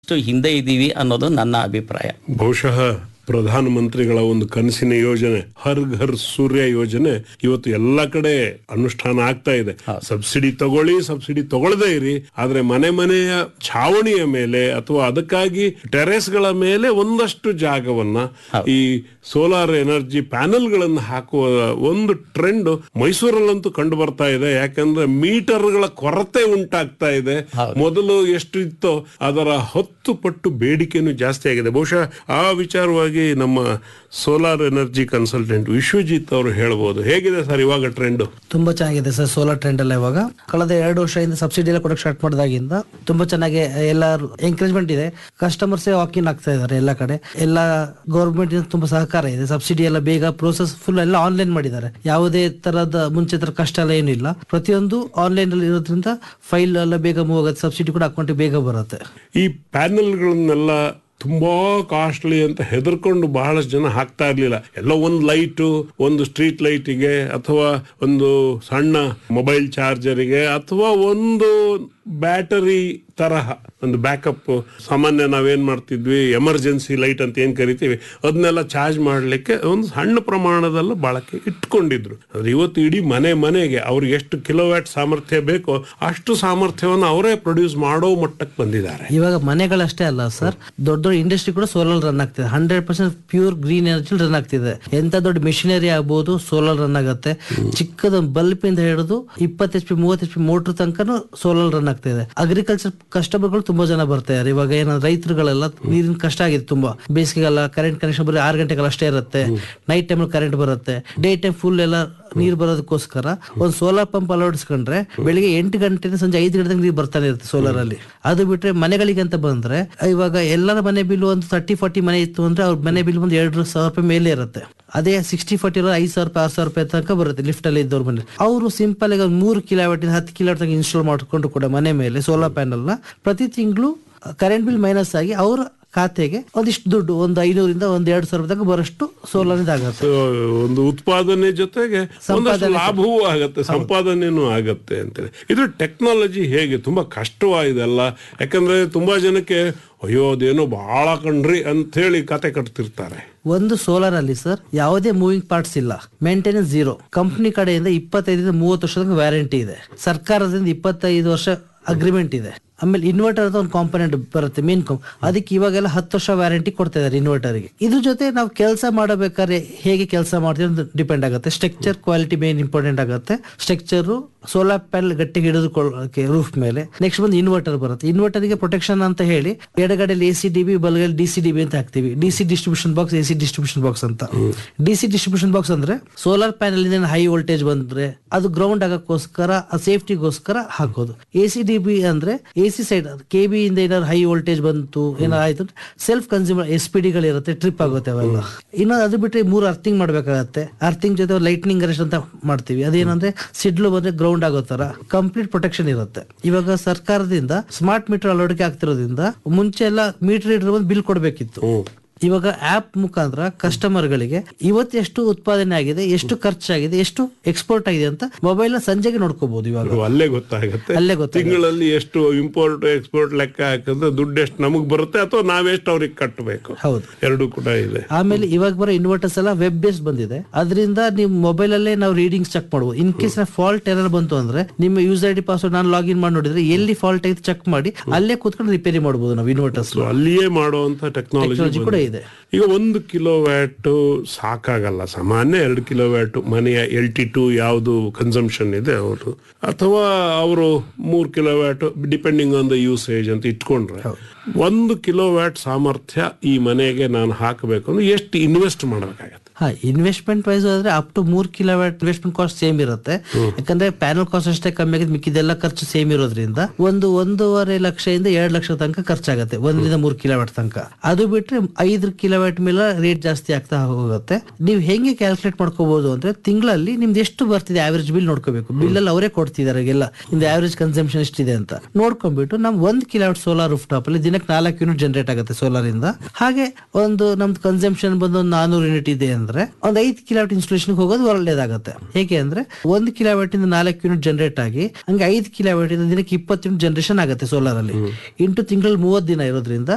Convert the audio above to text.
ಹಿಂದೆ ಇದ್ದೀವಿ ಅನ್ನೋದು ನನ್ನ ಅಭಿಪ್ರಾಯ. ಬಹುಶಃ ಪ್ರಧಾನಮಂತ್ರಿಗಳ ಒಂದು ಕನಸಿನ ಯೋಜನೆ ಹರ್ ಘರ್ ಸೂರ್ಯ ಯೋಜನೆ ಇವತ್ತು ಎಲ್ಲ ಕಡೆ ಅನುಷ್ಠಾನ ಆಗ್ತಾ ಇದೆ. ಸಬ್ಸಿಡಿ ತಗೊಳ್ಳಿ, ಸಬ್ಸಿಡಿ ತಗೊಳ್ಳದೇ ಇರಿ, ಆದ್ರೆ ಮನೆಯ ಛಾವಣಿಯ ಮೇಲೆ ಅಥವಾ ಅದಕ್ಕಾಗಿ ಟೆರೆಸ್ಗಳ ಮೇಲೆ ಒಂದಷ್ಟು ಜಾಗವನ್ನ ಈ ಸೋಲಾರ್ ಎನರ್ಜಿ ಪ್ಯಾನೆಲ್ಗಳನ್ನು ಹಾಕುವ ಒಂದು ಟ್ರೆಂಡ್ ಮೈಸೂರಲ್ಲಂತೂ ಕಂಡು ಬರ್ತಾ ಇದೆ. ಯಾಕಂದ್ರೆ ಮೀಟರ್ಗಳ ಕೊರತೆ ಉಂಟಾಗ್ತಾ ಇದೆ. ಮೊದಲು ಎಷ್ಟು ಇತ್ತೋ ಅದರ 10 ಪಟ್ಟು ಬೇಡಿಕೆನೂ ಜಾಸ್ತಿ ಆಗಿದೆ. ಬಹುಶಃ ಆ ವಿಚಾರವಾಗಿ ನಮ್ಮ ಸೋಲಾರ್ ಎನರ್ಜಿ ಕನ್ಸಲ್ಟೆಂಟ್ ವಿಶ್ವಜಿತ್ ಅವರು ಹೇಳ್ಬೋದು. ಹೇಗಿದೆ ಸರ್ ಇವಾಗ ಟ್ರೆಂಡ್? ತುಂಬಾ ಚೆನ್ನಾಗಿದೆ ಸರ್ ಸೋಲಾರ್ ಟ್ರೆಂಡ್ ಎಲ್ಲ. ಇವಾಗ ಕಳೆದ 2 ವರ್ಷದಿಂದ ಸಬ್ಸಿಡಿ ಎಲ್ಲ ಕೊಡಕ್ಕೆ ಸ್ಟಾರ್ಟ್ ಮಾಡಿದಾಗಿಂದ ತುಂಬಾ ಚೆನ್ನಾಗಿ ಎಲ್ಲರೂ ಎಂಕರೇಜ್ಮೆಂಟ್ ಇದೆ. ಕಸ್ಟಮರ್ಸ್ ವಾಕಿನ್ ಆಗ್ತಾ ಇದಾರೆ ಎಲ್ಲ ಕಡೆ. ಎಲ್ಲ ಗೌರ್ಮೆಂಟ್ ತುಂಬಾ ಸಹಕಾರ ಇದೆ. ಸಬ್ಸಿಡಿ ಎಲ್ಲ ಬೇಗ ಪ್ರೋಸೆಸ್ ಫುಲ್ ಎಲ್ಲ ಆನ್ಲೈನ್ ಮಾಡಿದ್ದಾರೆ. ಯಾವುದೇ ತರದ ಮುಂಚೆ ತರ ಕಷ್ಟ ಎಲ್ಲ ಏನಿಲ್ಲ. ಪ್ರತಿಯೊಂದು ಆನ್ಲೈನ್ ಅಲ್ಲಿ ಇರೋದ್ರಿಂದ ಫೈಲ್ ಎಲ್ಲ ಬೇಗ ಮೂವ್ ಆಗುತ್ತೆ. ಸಬ್ಸಿಡಿ ಕೂಡ ಅಕೌಂಟ್ ಬೇಗ ಬರುತ್ತೆ. ಈ ಪ್ಯಾನೆಲ್ಗಳನ್ನೆಲ್ಲ ತುಂಬಾ ಕಾಸ್ಟ್ಲಿ ಅಂತ ಹೆದರ್ಕೊಂಡು ಬಹಳಷ್ಟು ಜನ ಹಾಕ್ತಾ ಇರ್ಲಿಲ್ಲ. ಎಲ್ಲೋ ಒಂದು ಲೈಟು, ಒಂದು ಸ್ಟ್ರೀಟ್ ಲೈಟಿಗೆ ಅಥವಾ ಒಂದು ಸಣ್ಣ ಮೊಬೈಲ್ ಚಾರ್ಜರಿಗೆ ಅಥವಾ ಒಂದು ಬ್ಯಾಟರಿ ತರಹ ಒಂದು ಬ್ಯಾಕಪ್, ಸಾಮಾನ್ಯ ನಾವೇನ್ ಮಾಡ್ತಿದ್ವಿ ಎಮರ್ಜೆನ್ಸಿ ಲೈಟ್ ಅಂತ ಏನ್ ಕರಿತೀವಿ, ಅದನ್ನೆಲ್ಲ ಚಾರ್ಜ್ ಮಾಡ್ಲಿಕ್ಕೆ ಒಂದು ಸಣ್ಣ ಪ್ರಮಾಣದಲ್ಲ ಬಳಕೆ ಇಟ್ಕೊಂಡಿದ್ರು. ಆದ್ರೆ ಇವತ್ತು ಇಡೀ ಮನೆಗೆ ಅವ್ರಿಗೆ ಎಷ್ಟು ಕಿಲೋವ್ಯಾಟ್ ಸಾಮರ್ಥ್ಯ ಬೇಕೋ ಅಷ್ಟು ಸಾಮರ್ಥ್ಯವನ್ನು ಅವರೇ ಪ್ರೊಡ್ಯೂಸ್ ಮಾಡೋ ಮಟ್ಟಕ್ಕೆ ಬಂದಿದ್ದಾರೆ. ಇವಾಗ ಮನೆಗಳಷ್ಟೇ ಅಲ್ಲ ಸರ್, ದೊಡ್ಡ ದೊಡ್ಡ ಇಂಡಸ್ಟ್ರಿ ಕೂಡ ಸೋಲಾರ್ ರನ್ ಆಗ್ತಿದೆ. 100% ಪ್ಯೂರ್ ಗ್ರೀನ್ ಎನರ್ಜಿ ರನ್ ಆಗ್ತಿದೆ. ಎಂತ ದೊಡ್ಡ ಮಿಷಿನರಿ ಆಗ್ಬೋದು ಸೋಲಾರ್ ರನ್ ಆಗುತ್ತೆ. ಚಿಕ್ಕದ ಬಲ್ಬ್ ಇಂದ ಹಿಡಿದು 20 HP 30 HP ಮೋಟರ್ ತನಕನೂ ಸೋಲಾರ್ ರನ್ ಆಗ್ತಿದೆ. ಅಗ್ರಿಕಲ್ಚರ್ ಕಸ್ಟಮರ್ಗಳು ತುಂಬಾ ಜನ ಬರ್ತಾರೆ. ಇವಾಗ ಏನಾದ್ರು ರೈತರುಗಳೆಲ್ಲ ನೀರಿನ ಕಷ್ಟ ಆಗಿದೆ ತುಂಬಾ. ಬೇಸಿಗೆಲ್ಲ ಕರೆಂಟ್ ಕನೆಕ್ಷನ್ ಬರೀ 6 ಗಂಟೆಗಳು ಅಷ್ಟೇ ಇರುತ್ತೆ. ನೈಟ್ ಟೈಮ್ ಕರೆಂಟ್ ಬರುತ್ತೆ. ಡೇ ಟೈಮ್ ಫುಲ್ ಎಲ್ಲ ನೀರು ಬರೋದಕ್ಕೋಸ್ಕರ ಒಂದು ಸೋಲಾರ್ ಪಂಪ್ ಅಳವಡಿಸ್ಕೊಂಡ್ರೆ ಬೆಳಿಗ್ಗೆ 8 ಗಂಟೆಯಿಂದ ಸಂಜೆ 5 ಗಂಟೆ ನೀರು ಬರ್ತಾನೆ ಇರುತ್ತೆ ಸೋಲಾರ್ ಅಲ್ಲಿ. ಅದು ಬಿಟ್ರೆ ಮನೆಗಳಿಗೆ ಅಂತ ಬಂದ್ರೆ ಇವಾಗ ಎಲ್ಲರ ಮನೆ ಬಿಲ್ ಒಂದು 30-40 ಮನೆ ಇತ್ತು ಅಂದ್ರೆ ಅವ್ರ ಮನೆ ಬಿಲ್ ಒಂದು 2,000 ರೂಪಾಯಿ ಮೇಲೆ ಇರುತ್ತೆ. ಅದೇ 60-40 ಇರೋ 5,000 ರೂಪಾಯಿ 6,000 ರೂಪಾಯಿ ತನಕ ಬರುತ್ತೆ ಲಿಫ್ಟ್ ಅಲ್ಲಿ ಇದ್ದವ್ರ ಮನೆ. ಅವರು ಸಿಂಪಲ್ ಆಗಿ 3 ಕಿಲೋವ್ಯಾಟ್ 10 ಕಿಲೋವ್ಯಾಟ್ ತನಕ ಇನ್ಸ್ಟಾಲ್ ಮಾಡಿಕೊಂಡು ಕೂಡ ಮನೆ ಮೇಲೆ ಸೋಲಾರ್ ಪ್ಯಾನಲ್ ನ ಪ್ರತಿ ತಿಂಗಳು ಕರೆಂಟ್ ಬಿಲ್ ಮೈನಸ್ ಆಗಿ ಅವ್ರ ಖಾತೆಗೆ ಒಂದಿಷ್ಟು ದುಡ್ಡು ಒಂದು 500ರಿಂದ 1,200 ರೂಪಾಯಿ ತನಕ ಬರೋಷ್ಟು ಸೋಲಾರ್ ಆಗುತ್ತೆ. ಒಂದು ಉತ್ಪಾದನೆ ಜೊತೆಗೆ ಲಾಭವೂ ಆಗತ್ತೆ, ಸಂಪಾದನೆನೂ ಆಗತ್ತೆ ಅಂತೇಳಿ. ಇದು ಟೆಕ್ನಾಲಜಿ ಹೇಗೆ ತುಂಬಾ ಕಷ್ಟವಾಯಿದೆಲ್ಲ. ಯಾಕಂದ್ರೆ ತುಂಬಾ ಜನಕ್ಕೆ ಅಯ್ಯೋ ಅದೇನೋ ಬಹಳ ಕಣ್ರಿ ಅಂತ ಹೇಳಿ ಕತೆ ಕಟ್ತಿರ್ತಾರೆ. ಒಂದು ಸೋಲಾರ್ ಅಲ್ಲಿ ಸರ್ ಯಾವುದೇ ಮೂವಿಂಗ್ ಪಾರ್ಟ್ಸ್ ಇಲ್ಲ, ಮೇಂಟೆನೆನ್ಸ್ 0. ಕಂಪನಿ ಕಡೆಯಿಂದ 25ರಿಂದ 30 ವರ್ಷದ ವ್ಯಾರಂಟಿ ಇದೆ. ಸರ್ಕಾರದಿಂದ 25 ವರ್ಷ ಅಗ್ರಿಮೆಂಟ್ ಇದೆ. ಆಮೇಲೆ ಇನ್ವರ್ಟರ್ ಅಂತ ಒಂದು ಕಾಂಪೊನೆಂಟ್ ಬರುತ್ತೆ ಮೇನ್ ಅದಕ್ಕೆ ಇವಾಗೆಲ್ಲ 10 ವರ್ಷ ವ್ಯಾರಂಟಿ ಕೊಡ್ತಾ ಇದ್ದಾರೆ ಇನ್ವರ್ಟರ್ಗೆ. ಇದ್ರ ಜೊತೆ ನಾವು ಕೆಲಸ ಮಾಡಬೇಕಾದ್ರೆ ಹೇಗೆ ಕೆಲಸ ಮಾಡ್ತೀವಿ ಅಂತ ಡಿಪೆಂಡ್ ಆಗುತ್ತೆ. ಸ್ಟ್ರಕ್ಚರ್ ಕ್ವಾಲಿಟಿ ಮೇನ್ ಇಂಪಾರ್ಟೆಂಟ್ ಆಗುತ್ತೆ. ಸ್ಟ್ರಕ್ಚರ್ ಸೋಲಾರ್ ಪ್ಯಾನಲ್ ಗಟ್ಟಿಗೆ ಹಿಡಿದುಕೊಳ್ಳೋಕೆ ರೂಫ್ ಮೇಲೆ. ನೆಕ್ಸ್ಟ್ ಬಂದು ಇನ್ವರ್ಟರ್ ಬರುತ್ತೆ. ಇನ್ವರ್ಟರ್ಗೆ ಪ್ರೊಟೆಕ್ಷನ್ ಅಂತ ಹೇಳಿ ಎಡಗಡೆಯಲ್ಲಿ ACDB ಬಲಗಡೆ DCDB ಅಂತ ಹಾಕ್ತಿವಿ. DC distribution box, AC distribution box ಅಂತ. DC ಡಿಸ್ಟ್ರಿಬ್ಯೂಷನ್ ಬಾಕ್ಸ್ ಅಂದ್ರೆ ಸೋಲಾರ್ ಪ್ಯಾನಲ್ ಇಂದ ಹೈ ವೋಲ್ಟೇಜ್ ಬಂದ್ರೆ ಅದು ಗ್ರೌಂಡ್ ಆಗಕ್ಕೋಸ್ಕರ ಸೇಫ್ಟಿಗೋಸ್ಕರ ಹಾಕೋದು. ACDB ಅಂದ್ರೆ AC ಸೈಡ್ KB ಇಂದ ಏನಾದ್ರು ಹೈ ವೋಲ್ಟೇಜ್ ಬಂತು ಏನಾಯ್ತು ಸೆಲ್ಫ್ ಕನ್ಸ್ಯೂಮರ್ SPD ಗಳಿರುತ್ತೆ, ಟ್ರಿಪ್ ಆಗುತ್ತೆ ಅವೆಲ್ಲ. ಇನ್ನು ಅದು ಬಿಟ್ಟರೆ 3 ಅರ್ಥಿಂಗ್ ಮಾಡ್ಬೇಕಾಗತ್ತೆ. ಅರ್ಥಿಂಗ್ ಜೊತೆ ಲೈಟ್ನಿಂಗ್ ಅರೆಸ್ಟ್ ಅಂತ ಮಾಡ್ತೀವಿ. ಅದೇನಂದ್ರೆ ಸಿಡ್ಲು ಬಂದ್ರೆ ಗ್ರೌಂಡ್ ಆಗೋ ತರ ಕಂಪ್ಲೀಟ್ ಪ್ರೊಟೆಕ್ಷನ್ ಇರುತ್ತೆ. ಇವಾಗ ಸರ್ಕಾರದಿಂದ ಸ್ಮಾರ್ಟ್ ಮೀಟರ್ ಅಳವಡಿಕೆ ಆಗ್ತಿರೋದ್ರಿಂದ ಮುಂಚೆ ಎಲ್ಲ ಮೀಟರ್ ರೀಡರ್ ಬಂದು ಬಿಲ್ ಕೊಡ್ಬೇಕಿತ್ತು. ಇವಾಗ ಆಪ್ ಮುಖಾಂತರ ಕಸ್ಟಮರ್ ಗಳಿಗೆ ಇವತ್ತು ಎಷ್ಟು ಉತ್ಪಾದನೆ ಆಗಿದೆ, ಎಷ್ಟು ಖರ್ಚಾಗಿದೆ, ಎಷ್ಟು ಎಕ್ಸ್ಪೋರ್ಟ್ ಆಗಿದೆ ಅಂತ ಮೊಬೈಲ್ ಸಂಜೆಗೆ ನೋಡ್ಕೋಬಹುದು. ಇವಾಗ ಅಲ್ಲೇ ಗೊತ್ತಾಗುತ್ತೆ. ತಿಂಗಳಲ್ಲಿ ಎಷ್ಟು ಇಂಪೋರ್ಟ್ ಎಕ್ಸ್ಪೋರ್ಟ್ ಲೆಕ್ಕ ಹಾಕಿದ್ರೆ ದುಡ್ಡು ಎಷ್ಟು ನಮಗ್ ಬರುತ್ತೆ ಅಥವಾ ನಾವೆಷ್ಟು ಅವ್ರಿಗೆ ಕಟ್ಟಬೇಕು. ಹೌದು, ಎರಡು ಕೂಡ ಇದೆ. ಆಮೇಲೆ ಇವಾಗ ಬರೋ ಇನ್ವರ್ಟರ್ಸ್ ಎಲ್ಲ ವೆಬ್ ಬೇಸ್ಡ್ ಬಂದಿದೆ. ಅದರಿಂದ ನೀವು ಮೊಬೈಲ್ ಅಲ್ಲೇ ನಾವು ರೀಡಿಂಗ್ಸ್ ಚೆಕ್ ಮಾಡಬಹುದು. ಇನ್ ಕೇಸ್ ಫಾಲ್ಟ್ ಏನಾದ್ರು ಬಂತು ಅಂದ್ರೆ ನಿಮ್ಮ ಯೂಸರ್ ID ಪಾಸ್ವರ್ಡ್ ನಾನು ಲಾಗಿನ್ ಮಾಡಿ ನೋಡಿದ್ರೆ ಎಲ್ಲಿ ಫಾಲ್ಟ್ ಆಯ್ತು ಚೆಕ್ ಮಾಡಿ ಅಲ್ಲೇ ಕೂತ್ಕೊಂಡು ರಿಪೇರಿ ಮಾಡಬಹುದು ನಾವು ಇನ್ವರ್ಟರ್ಸ್. ಅಲ್ಲಿಯೇ ಮಾಡುವಂತ ಟೆಕ್ನಾಲಜಿ ಕೂಡ ಇದೆ. ಈಗ 1 ಕಿಲೋವ್ಯಾಟ್ ಸಾಕಾಗಲ್ಲ. ಸಾಮಾನ್ಯ 2 ಕಿಲೋವ್ಯಾಟ್ ಮನೆಯ LT2 ಯಾವುದು ಕನ್ಸಂಪ್ಷನ್ ಇದೆ ಅವರು, ಅಥವಾ ಅವರು 3 kilowatt depending on the usage ಅಂತ ಇಟ್ಕೊಂಡ್ರೆ 1 ಕಿಲೋವ್ಯಾಟ್ ಸಾಮರ್ಥ್ಯ ಈ ಮನೆಗೆ ನಾನು ಹಾಕಬೇಕು ಅಂದ್ರೆ ಎಷ್ಟು ಇನ್ವೆಸ್ಟ್ ಮಾಡಬೇಕಾಗತ್ತೆ? ಇನ್ವೆಸ್ಟ್ಮೆಂಟ್ ವೈಸ್ ಆದ್ರೆ up to 3 kilowatt investment cost same ಇರುತ್ತೆ. ಯಾಕಂದ್ರೆ ಪ್ಯಾನಲ್ ಕಾಸ್ಟ್ ಅಷ್ಟೇ ಕಮ್ಮಿ ಆಗಿದೆ, ಮಿಕ್ಕಿದೆಲ್ಲ ಖರ್ಚು ಸೇಮ್ ಇರೋದ್ರಿಂದ 1.5 ಲಕ್ಷದಿಂದ 2 ಲಕ್ಷ ತನಕ ಖರ್ಚಾಗುತ್ತೆ 1ರಿಂದ 3 ಕಿಲೋವ್ಯಾಟ್ ತನಕ. ಅದು ಬಿಟ್ರೆ 5 ಕಿಲೋವ್ಯಾಟ್ ಮೇಲೆ ರೇಟ್ ಜಾಸ್ತಿ ಆಗ್ತಾ ಹೋಗುತ್ತೆ. ನೀವು ಹೆಂಗೆ ಕ್ಯಾಲ್ಕುಲೇಟ್ ಮಾಡ್ಕೋಬಹುದು ಅಂದ್ರೆ ತಿಂಗಳಲ್ಲಿ ನಿಮ್ದು ಎಷ್ಟು ಬರ್ತಿದೆ ಆವರೇಜ್ ಬಿಲ್ ನೋಡ್ಕೋಬೇಕು. ಬಿಲ್ ಅಲ್ಲಿ ಅವರೇ ಕೊಡ್ತಿದ್ದಾರೆ ಎಲ್ಲ ನಿಮ್ದು ಆವರೇಜ್ ಕನ್ಸಂಪ್ಷನ್ ಎಷ್ಟಿದೆ ಅಂತ ನೋಡ್ಕೊಂಡ್ಬಿಟ್ಟು ನಮ್ 1 ಕಿಲೋವ್ಯಾಟ್ ಸೋಲಾರ್ ರೂಫ್ ಟಾಪ್ ಅಲ್ಲಿ ದಿನಕ್ಕೆ 4 ಯೂನಿಟ್ ಜನರೇಟ್ ಆಗುತ್ತೆ ಸೋಲಾರ್ ಇಂದ. ಹಾಗೆ ಒಂದು ನಮ್ದು ಕನ್ಸಂಪ್ಷನ್ ಬಂದು 400 ಯೂನಿಟ್ ಇದೆ ಅಂದ್ರೆ ಒಂದು 5 ಕಿಲೋವ್ಯಾಟ್ ಇನ್ಸ್ಟಾಲೇಷನ್ ಹೋಗೋದು ಒಳ್ಳೆದಾಗುತ್ತೆ. ಹೇಗೆ ಅಂದ್ರೆ 1 ಕಿಲೋವ್ಯಾಟ್ ಇಂದ 4 ಯೂನಿಟ್ ಜನರೇಟ್ ಆಗಿ ಹಂಗೆ 5 ಕಿಲೋವ್ಯಾಟ್ ಇಂದ ದಿನಕ್ಕೆ 20 ಯೂನಿಟ್ ಜನರೇಷನ್ ಆಗುತ್ತೆ ಸೋಲಾರ್ ಅಲ್ಲಿ. ಇಂಟು ತಿಂಗಳಲ್ಲಿ 30 ದಿನ ಇರೋದ್ರಿಂದ